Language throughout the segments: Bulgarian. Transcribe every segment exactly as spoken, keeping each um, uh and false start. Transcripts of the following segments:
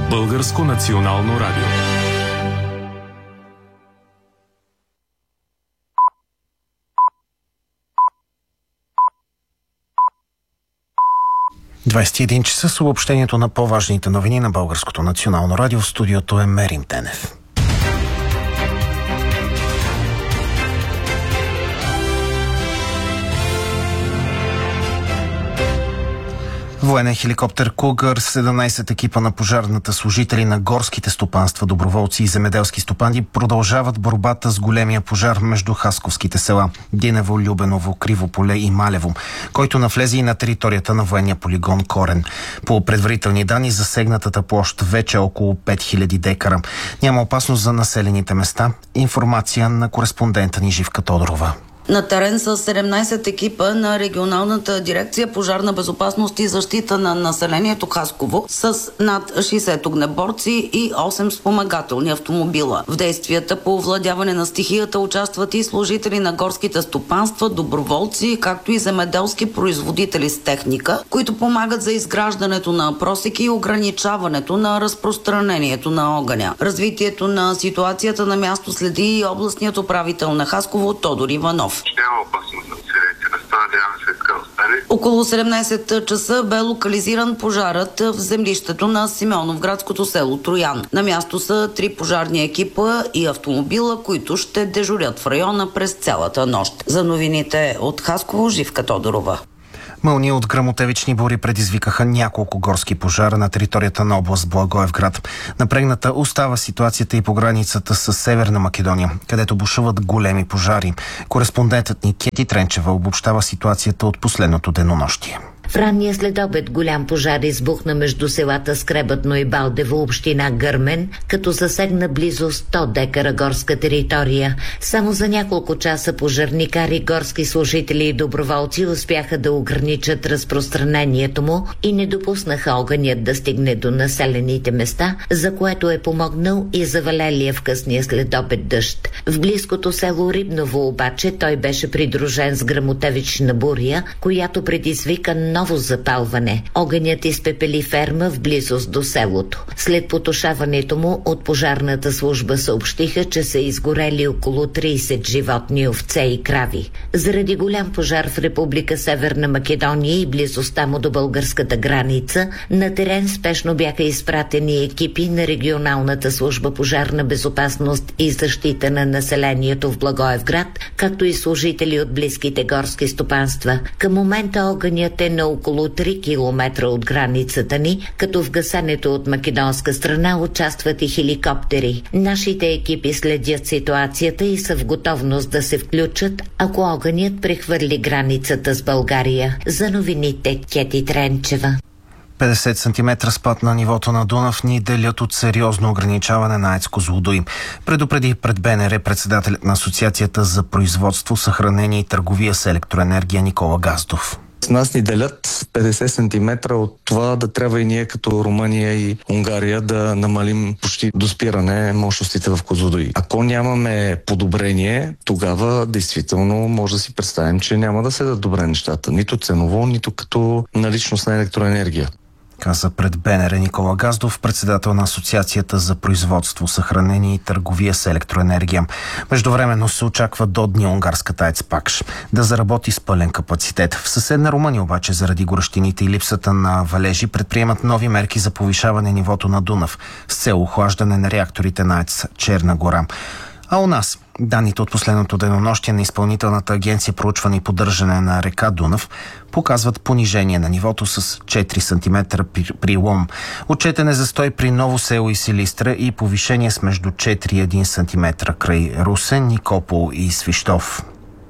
Българско национално радио. двадесет и един часа с обобщението на по-важните новини на Българското национално радио. В студиото е Мерим Тенев. Военен хеликоптер Кугър, седемнадесет екипа на пожарната, служители на горските стопанства, доброволци и земеделски стопани продължават борбата с големия пожар между хасковските села Динево, Любеново, Кривополе и Малево, който навлезе и на територията на военния полигон Корен. По предварителни данни, засегнатата площ вече е около пет хиляди декара. Няма опасност за населените места. Информация на кореспондента ни Живка Тодорова. На терен са седемнадесет екипа на регионалната дирекция пожарна безопасност и защита на населението Хасково с над шейсет огнеборци и осем спомагателни автомобила. В действията по овладяване на стихията участват и служители на горските стопанства, доброволци, както и земеделски производители с техника, които помагат за изграждането на просеки и ограничаването на разпространението на огъня. Развитието на ситуацията на място следи и областният управител на Хасково Тодор Иванов. Няма опасност на населените места, надяваме се така остане. Около седемнадесет часа бе локализиран пожарът в землището на Симеоновградското село Троян. На място са три пожарни екипа и автомобила, които ще дежурят в района през цялата нощ. За новините от Хасково, Живка Тодорова. Мълни от гръмотевични бури предизвикаха няколко горски пожара на територията на област Благоевград. Напрегната остава ситуацията и по границата с Северна Македония, където бушуват големи пожари. Кореспондентът ни Кети Тренчева обобщава ситуацията от последното денонощие. В ранния следобед голям пожар избухна между селата Скребатно и Балдево, община Гърмен, като засегна близо сто декара горска територия. Само за няколко часа пожарникари, горски служители и доброволци успяха да ограничат разпространението му и не допуснаха огънят да стигне до населените места, за което е помогнал и завалелия в късния следобед дъжд. В близкото село Рибново обаче той беше придружен с гръмотевична буря, която предизвика ново запалване. Огънят изпепели ферма в близост до селото. След потушаването му от пожарната служба съобщиха, че са изгорели около тридесет животни, овце и крави. Заради голям пожар в Република Северна Македония и близостта му до българската граница, на терен спешно бяха изпратени екипи на регионалната служба пожарна безопасност и защита на населението в Благоевград, както и служители от близките горски стопанства. Към момента огънят е на около три километра от границата ни, като в гасенето от македонска страна участват и хеликоптери. Нашите екипи следят ситуацията и са в готовност да се включат, ако огънят прехвърли границата с България. За новините Кети Тренчева. петдесет сантиметра спад на нивото на Дунав ни делят от сериозно ограничаване на АЕЦ Козлодуй. Предупреди пред БНР председателят на Асоциацията за производство, съхранение и търговия с електроенергия Никола Газдов. С нас ни делят петдесет сантиметра от това да трябва и ние като Румъния и Унгария да намалим почти до спиране мощностите в Козлодуй. Ако нямаме подобрение, тогава действително може да си представим, че няма да се дадат добре нещата. Нито ценово, нито като наличност на електроенергия. Каза пред БНР Никола Газдов, председател на Асоциацията за производство, съхранение и търговия с електроенергия. Междувременно се очаква до дни унгарската АЕЦ Пакш да заработи с пълен капацитет. В съседна Румъния обаче, заради горещините и липсата на валежи, предприемат нови мерки за повишаване нивото на Дунав с цел охлаждане на реакторите на АЕЦ Черна гора. А у нас данните от последното денонощие на Изпълнителната агенция проучване и поддържане на река Дунав показват понижение на нивото с четири сантиметра при, при Лом. Отчетен е застой при Ново село и Силистра и повишение с между четири и един сантиметра край Русе, Никопол и Свищов.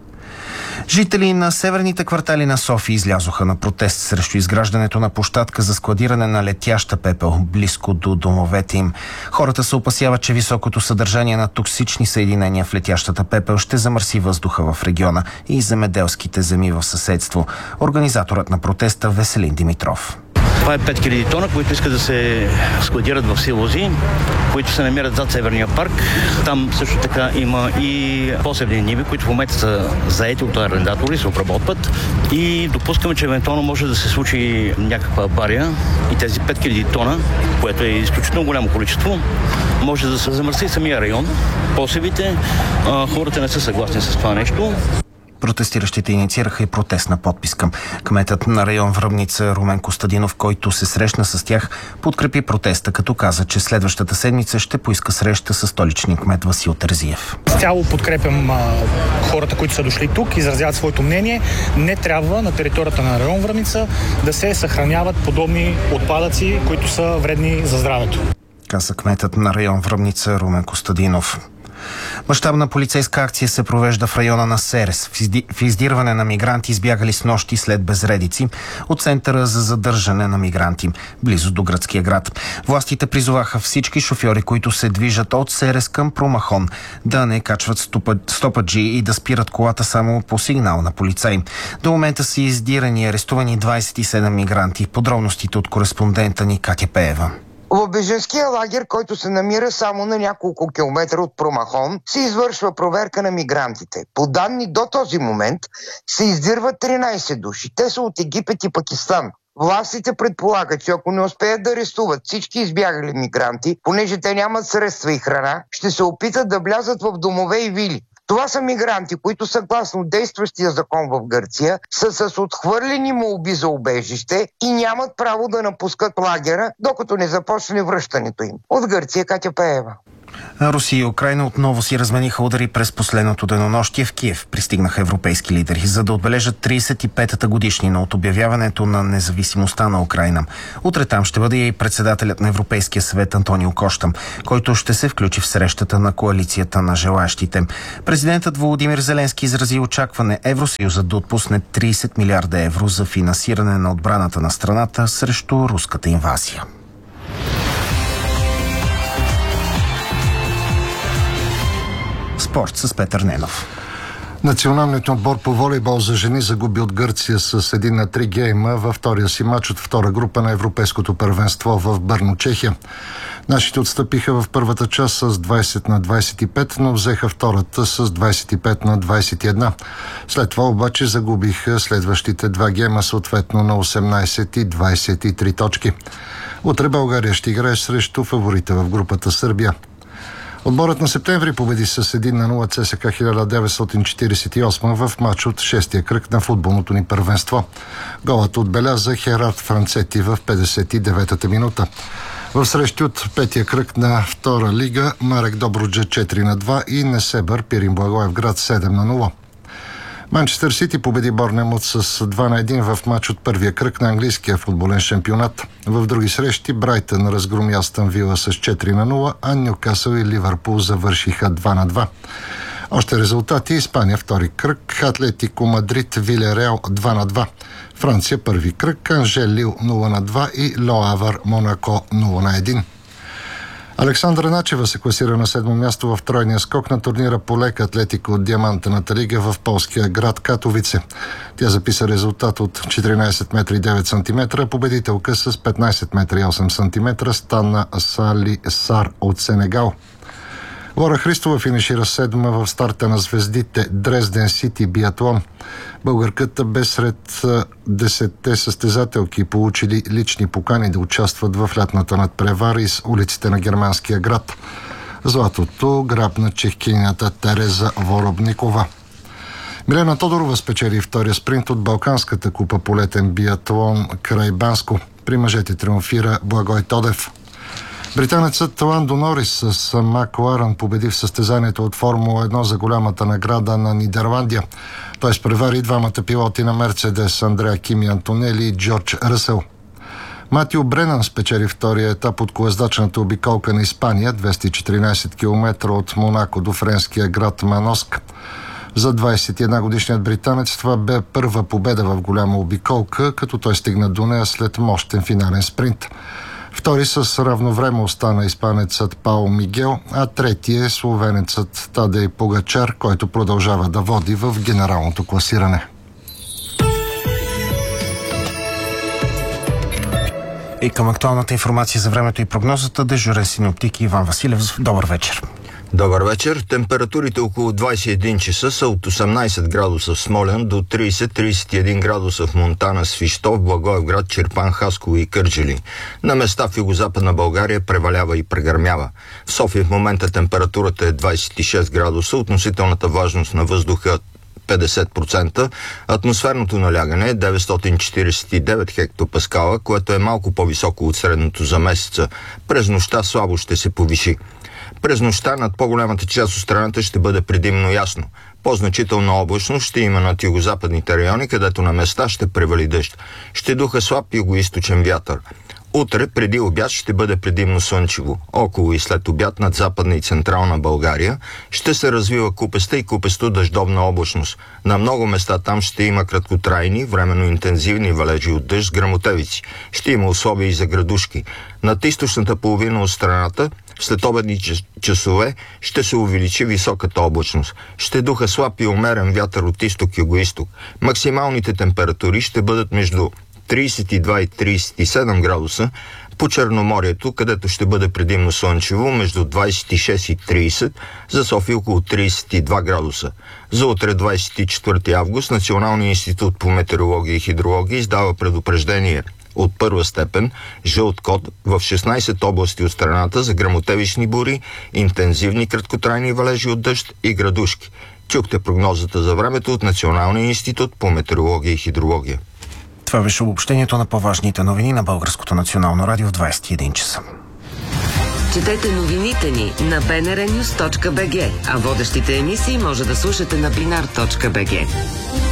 Жители на северните квартали на София излязоха на протест срещу изграждането на площадка за складиране на летяща пепел близко до домовете им. Хората се опасяват, че високото съдържание на токсични съединения в летящата пепел ще замърси въздуха в региона и земеделските земи в съседство. Организаторът на протеста Веселин Димитров. Това е пет хиляди тона, които искат да се складират в силози, които се намират зад Северния парк. Там също така има и посевни ниви, които в момента са заети от арендатори, се обработват и допускаме, че евентуално може да се случи някаква авария и тези пет хиляди тона, което е изключително голямо количество, може да се замърси самия район. Посевите, а, хората не са съгласни с това нещо. Протестиращите инициираха и протестна подписка. Кметът на район Връбница Румен Костадинов, който се срещна с тях, подкрепи протеста, като каза, че следващата седмица ще поиска среща с столичния кмет Васил Терзиев. Цяло подкрепям а, хората, които са дошли тук, изразяват своето мнение. Не трябва на територията на район Връбница да се съхраняват подобни отпадъци, които са вредни за здравето. Каза кметът на район Връбница Румен Костадинов. Мащабна полицейска акция се провежда в района на Серес. В издирване на мигранти избягали с нощи след безредици от Центъра за задържане на мигранти, близо до гръцкия град. Властите призоваха всички шофьори, които се движат от Серес към Промахон, да не качват стопаджи и да спират колата само по сигнал на полицаи. До момента са издирани и арестувани двадесет и седем мигранти. Подробностите от кореспондента ни Катя Пеева. В бежанския лагер, който се намира само на няколко километра от Промахон, се извършва проверка на мигрантите. По данни до този момент се издирват тринадесет души. Те са от Египет и Пакистан. Властите предполагат, че ако не успеят да арестуват всички избягали мигранти, понеже те нямат средства и храна, ще се опитат да влязат в домове и вили. Това са мигранти, които съгласно действащия закон в Гърция са с отхвърлени молби за убежище и нямат право да напускат лагера, докато не започне връщането им. От Гърция Катя Пеева. Русия и Украйна отново си размениха удари през последното денонощие. В Киев пристигнаха европейски лидери, за да отбележат тридесет и петата годишнина от обявяването на независимостта на Украйна. Утре там ще бъде и председателят на Европейския съвет Антонио Кошта, който ще се включи в срещата на коалицията на желаящите. Президентът Володимир Зеленски изрази очакване Евросъюзът да отпусне тридесет милиарда евро за финансиране на отбраната на страната срещу руската инвазия. Спорт с Петър Ненов. Националният отбор по волейбол за жени загуби от Гърция с един на три гейма във втория си матч от втора група на Европейското първенство в Бърно, Чехия. Нашите отстъпиха в първата част с двадесет на двадесет и пет, но взеха втората с двадесет и пет на двадесет и едно. След това обаче загубиха следващите два гейма съответно на осемнадесет и двадесет и три точки. Утре България ще играе срещу фаворита в групата Сърбия. Отборът на Септември победи с един на нула ЦСКА хиляда деветстотин четиридесет и осма в матч от шестия кръг на футболното ни първенство. Голът отбеляза Херард Францети в петдесет и деветата минута. В срещи от петия кръг на втора лига Марек Добруджа четири на два и Несебър Пирин Благоевград седем на нула. Манчестър Сити победи Борнемут с два на един в матч от първия кръг на английския футболен шампионат. В други срещи Брайтън разгроми Астън Вила с четири на нула, а Нюкасъл и Ливърпул завършиха два на два. Още резултати: Испания втори кръг, Атлетико Мадрид Вилереал два на два. Франция първи кръг, Анжел Лил нула на два и Лоавър Монако нула на един. Александра Начева се класира на седмо място в тройния скок на турнира по лека атлетика от Диамантената лига в полския град Катовице. Тя записа резултат от четиринадесет метра и девет сантиметра, победителка с петнадесет метра и осем сантиметра стана Сали Сар от Сенегал. Лора Христова финишира седма в старта на звездите Дрезден Сити биатлон. Българката бе сред десетте състезателки, получили лични покани да участват в лятната надпревара из улиците на германския град. Златото грабна чехкинята Тереза Воробникова. Милена Тодорова спечели втория спринт от Балканската купа по летен биатлон край Банско. При мъжете триумфира Благой Тодев. Британецът Ландо Норис с Макларен победи в състезанието от Формула едно за голямата награда на Нидерландия. Той изпревари двамата пилоти на Мерцедес Андреа Кими Антонели и Джордж Ръсел. Матио Бренан спечели втория етап от колездачната обиколка на Испания, двеста и четиринадесет километра от Монако до френския град Маноск. За двадесет и една годишният британец това бе първа победа в голяма обиколка, като той стигна до нея след мощен финален спринт. Втори с равно време остана испанецът Пао Мигел, а трети е словенецът Тадей Погачар, който продължава да води в генералното класиране. И към актуалната информация за времето и прогнозата дежурен синоптик Иван Василев. Добър вечер. Добър вечер. Температурите около двадесет и един часа са от осемнадесет градуса в Смолян до тридесет до тридесет и един градуса в Монтана, Свищов, Благоевград, Чирпан, Хасково и Кърджали. На места в югозападна България превалява и прегърмява. В София в момента температурата е двадесет и шест градуса, относителната влажност на въздуха петдесет процента, атмосферното налягане е деветстотин четиридесет и девет хектопаскала, което е малко по-високо от средното за месеца. През нощта слабо ще се повиши. През нощта над по-голямата част от страната ще бъде предимно ясно. По-значителна облачност ще има над югозападните райони, където на места ще превали дъжд. Ще духа слаб югоизточен вятър. Утре, преди обяд, ще бъде предимно слънчево. Около и след обяд над западна и централна България ще се развива купеста и купесто дъждовна облачност. На много места там ще има краткотрайни, временно интензивни валежи от дъжд с гръмотевици. Ще има условия и за градушки. Над източната половина от страната в следобедни часове ще се увеличи високата облачност. Ще духа слаб и умерен вятър от изток-югоизток. Максималните температури ще бъдат между тридесет и два и тридесет и седем градуса, по Черноморието, където ще бъде предимно слънчево, между двадесет и шест и тридесет, за София около тридесет и два градуса. За утре, двадесет и четвърти август, Националният институт по метеорология и хидрология издава предупреждение от първа степен, жълт код, в шестнадесет области от страната за гръмотевични бури, интензивни краткотрайни валежи от дъжд и градушки. Чухте прогнозата за времето от Националния институт по метеорология и хидрология. Това беше обобщението на по-важните новини на Българското национално радио в двадесет и един часа. Четете новините ни на би ен ар нюз точка би джи, а водещите емисии може да слушате на бинар точка би джи.